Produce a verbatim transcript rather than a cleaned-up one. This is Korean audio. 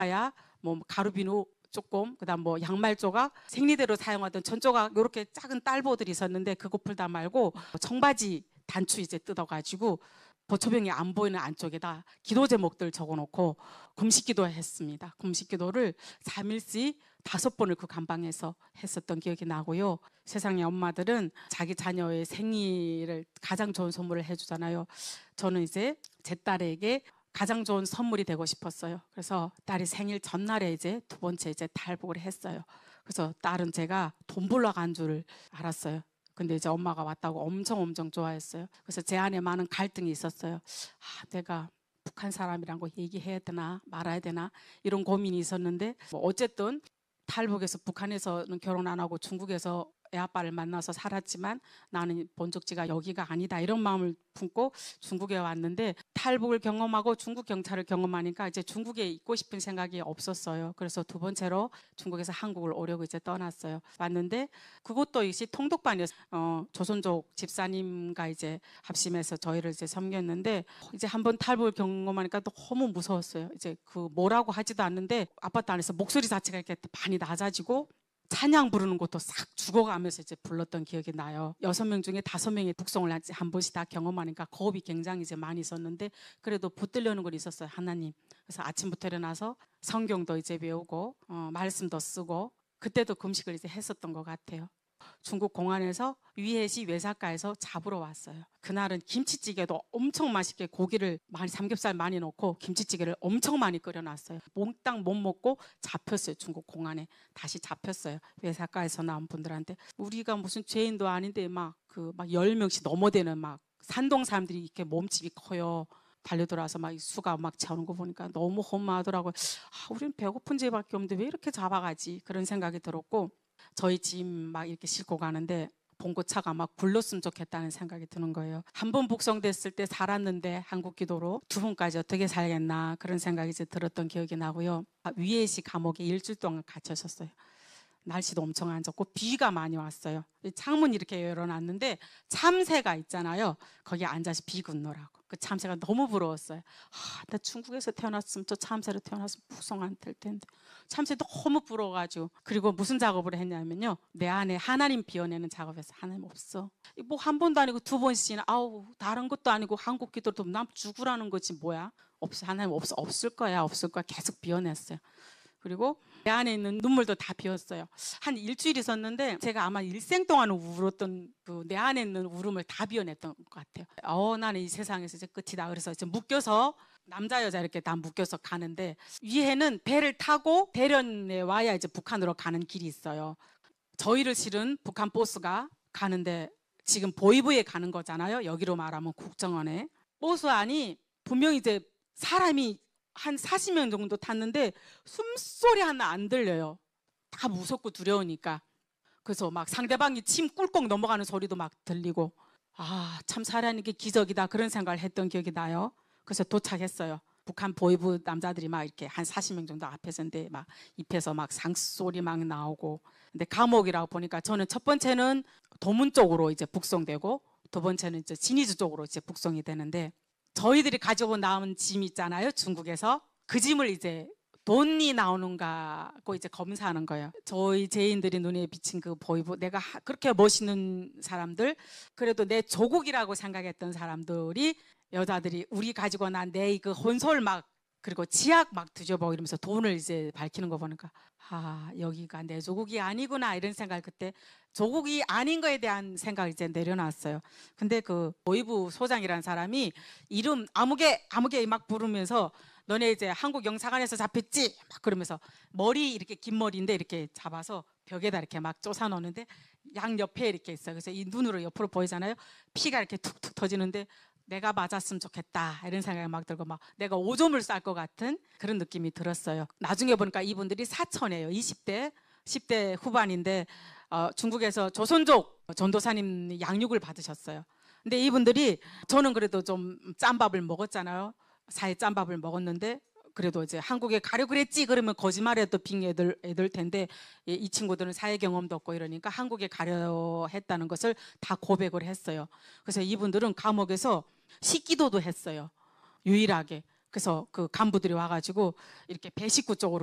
야 뭐 가루비누 조금, 그다음 뭐 양말 조각, 생리대로 사용하던 전 조각 이렇게 작은 딸보들이 있었는데 그거 풀다 말고 청바지 단추 이제 뜯어가지고 보초병이 안 보이는 안쪽에다 기도 제목들 적어놓고 금식기도 했습니다. 금식기도를 삼 일씩 다섯 번을 그 감방에서 했었던 기억이 나고요. 세상의 엄마들은 자기 자녀의 생일을 가장 좋은 선물을 해주잖아요. 저는 이제 제 딸에게 가장 좋은 선물이 되고 싶었어요. 그래서 딸이 생일 전날에 이제 두 번째 이제 탈북을 했어요. 그래서 딸은 제가 돈 벌러 간 줄 알았어요. 근데 이제 엄마가 왔다고 엄청 엄청 좋아했어요. 그래서 제 안에 많은 갈등이 있었어요. 아, 내가 북한 사람이란 거 얘기해야 되나 말아야 되나 이런 고민이 있었는데 뭐 어쨌든 탈북에서 북한에서는 결혼 안 하고 중국에서 애 아빠를 만나서 살았지만 나는 본적지가 여기가 아니다 이런 마음을 품고 중국에 왔는데 탈북을 경험하고 중국 경찰을 경험하니까 이제 중국에 있고 싶은 생각이 없었어요. 그래서 두 번째로 중국에서 한국을 오려고 이제 떠났어요. 왔는데 그것도 역시 통독반이었어요. 어, 조선족 집사님과 이제 합심해서 저희를 이제 섬겼는데 이제 한번 탈북을 경험하니까 너무 무서웠어요. 이제 그 뭐라고 하지도 않는데 아파트 안에서 목소리 자체가 이렇게 많이 낮아지고 찬양 부르는 것도 싹 죽어가면서 이제 불렀던 기억이 나요. 여섯 명 중에 다섯 명이 북송을 한 번씩 다 경험하니까 겁이 굉장히 이제 많이 있었는데 그래도 붙들려는 건 있었어요. 하나님. 그래서 아침부터 일어나서 성경도 이제 배우고 어, 말씀도 쓰고 그때도 금식을 이제 했었던 것 같아요. 중국 공안에서 위해시 외사가에서 잡으러 왔어요. 그날은 김치찌개도 엄청 맛있게 고기를 많이 삼겹살 많이 넣고 김치찌개를 엄청 많이 끓여놨어요. 몽땅 못 먹고 잡혔어요. 중국 공안에 다시 잡혔어요. 외사가에서 나온 분들한테 우리가 무슨 죄인도 아닌데 막 그 막 열 명씩 넘어대는 막 산동 사람들이 이렇게 몸집이 커요. 달려들어와서 막 수가 막 차오는 거 보니까 너무 허무하더라고요. 아, 우리는 배고픈 죄밖에 없는데 왜 이렇게 잡아가지 그런 생각이 들었고 저희 짐 막 이렇게 싣고 가는데 봉고차가 막 굴렀으면 좋겠다는 생각이 드는 거예요. 한 번 북송됐을 때 살았는데 한국 기도로 두 번까지 어떻게 살겠나 그런 생각이 이제 들었던 기억이 나고요. 위에시 감옥에 일주일 동안 갇혔었어요. 날씨도 엄청 안 좋고 비가 많이 왔어요. 창문 이렇게 열어놨는데 참새가 있잖아요. 거기에 앉아서 비 굿노라고. 그 참새가 너무 부러웠어요. 아, 나 중국에서 태어났으면 저 참새로 태어났으면 북송 안 될 텐데. 참새 너무 부러워가지고. 그리고 무슨 작업을 했냐면요. 내 안에 하나님 비워내는 작업에서 하나님 없어. 뭐 한 번도 아니고 두 번씩이나 아우 다른 것도 아니고 한국 기도도 남 죽으라는 거지 뭐야. 없어. 하나님 없어. 없을 거야. 없을 거야. 계속 비워냈어요. 그리고 내 안에 있는 눈물도 다 비웠어요. 한 일주일 있었는데 제가 아마 일생 동안 울었던 그 내 안에 있는 울음을 다 비워냈던 것 같아요. 어, 나는 이 세상에서 이제 끝이다. 그래서 이제 묶여서 남자 여자 이렇게 다 묶여서 가는데 위에는 배를 타고 대련에 와야 이제 북한으로 가는 길이 있어요. 저희를 실은 북한 버스가 가는데 지금 보이브에 가는 거잖아요. 여기로 말하면 국정원에. 버스 안이 분명히 이제 사람이 한 사십 명 정도 탔는데 숨소리 하나 안 들려요. 다 무섭고 두려우니까. 그래서 막 상대방이 침 꿀꺽 넘어가는 소리도 막 들리고 아, 참 살아있는 게 기적이다 그런 생각을 했던 기억이 나요. 그래서 도착했어요. 북한 보이부 남자들이 막 이렇게 한 사십 명 정도 앞에서 있는데 막 입에서 막 상소리 막 나오고 근데 감옥이라고 보니까 저는 첫 번째는 도문 쪽으로 이제 북송되고 두 번째는 이제 진이주 쪽으로 이제 북송이 되는데 저희들이 가지고 나온 짐 있잖아요. 중국에서 그 짐을 이제 돈이 나오는가고 이제 검사하는 거예요. 저희 죄인들이 눈에 비친 그 보이부 내가 그렇게 멋있는 사람들 그래도 내 조국이라고 생각했던 사람들이 여자들이 우리 가지고 난 내 그 혼솔 막 그리고 치약 막 뒤져보고 이러면서 돈을 이제 밝히는 거 보니까 아 여기가 내 조국이 아니구나 이런 생각을 그때 조국이 아닌 거에 대한 생각을 이제 내려놨어요. 근데 그 보이부 소장이라는 사람이 이름 아무개 아무개 막 부르면서 너네 이제 한국 영사관에서 잡혔지 막 그러면서 머리 이렇게 긴 머리인데 이렇게 잡아서 벽에다 이렇게 막 쫓아 놓는데 양 옆에 이렇게 있어요. 그래서 이 눈으로 옆으로 보이잖아요. 피가 이렇게 툭툭 터지는데 내가 맞았으면 좋겠다 이런 생각이 막 들고 막 내가 오줌을 쌀 것 같은 그런 느낌이 들었어요. 나중에 보니까 이분들이 사촌이에요. 이십 대, 십 대 후반인데 어, 중국에서 조선족 전도사님 양육을 받으셨어요. 근데 이분들이 저는 그래도 좀 짬밥을 먹었잖아요. 사회 짬밥을 먹었는데 그래도 이제 한국에 가려 그랬지 그러면 거짓말해도 빙 애들 애들 텐데 이, 이 친구들은 사회 경험도 없고 이러니까 한국에 가려 했다는 것을 다 고백을 했어요. 그래서 이분들은 감옥에서 식기도도 했어요. 유일하게. 그래서 그 간부들이 와가지고 이렇게 배 식구 쪽으로